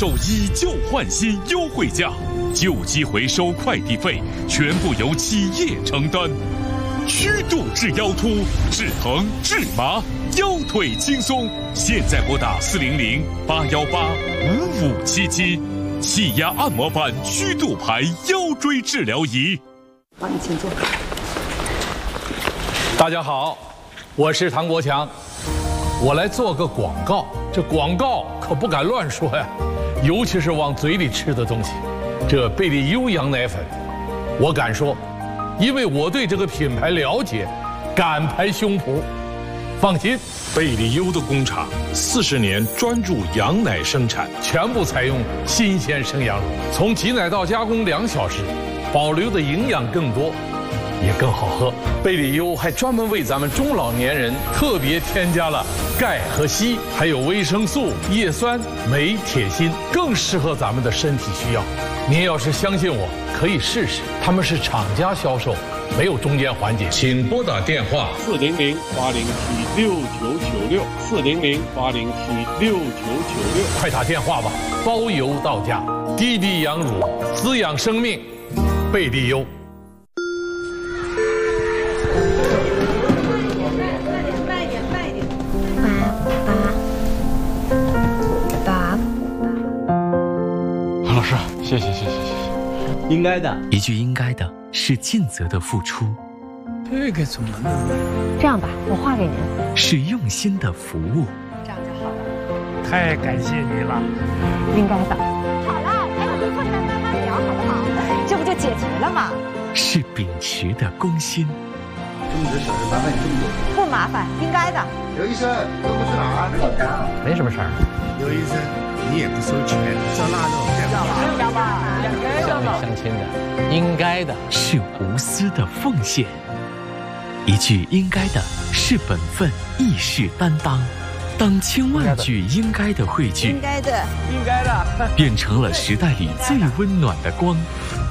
收以旧换新优惠价，旧机回收快递费全部由企业承担。虚度治腰突、治疼、治麻，腰腿轻松。现在拨打400-818-5577，气压按摩板虚度牌腰椎治疗仪。 好，你请坐。 大家好，我是唐国强，我来做个广告。这广告可不敢乱说呀，尤其是往嘴里吃的东西。这贝利优羊奶粉，我敢说，因为我对这个品牌了解，敢拍胸脯。放心， 贝利优的工厂40年专注羊奶生产， 全部采用新鲜生羊乳，从挤奶到加工2小时，保留的营养更多，也更好喝。贝利优还专门为咱们中老年人特别添加了钙和硒，还有维生素、叶酸、镁、铁、锌，更适合咱们的身体需要。您要是相信我，可以试试，他们是厂家销售，没有中间环节。请拨打电话 400-807-6996，400-807-6996， 快打电话吧，包邮到家。低低羊乳，滋养生命，贝利优。 老师，谢谢。 应该的， 一句应该的是尽责的付出， 这个怎么弄？ 这样吧，我画给您。 是用心的服务。 这样就好了。 太感谢你了， 应该的。好了，待会儿回课你们慢慢聊，好不好？这不就解决了吗？ 是秉持的公心。 这么多小事麻烦你这么多。 不麻烦，应该的。 刘医生，这不是哪儿？ 没什么事儿。 刘医生，你也不收钱，叫腊肉这样。 相亲的，应该的， 是无私的奉献。一句应该的是本分，亦是担当。当千万句应该的汇聚， 应该的， 变成了时代里最温暖的光。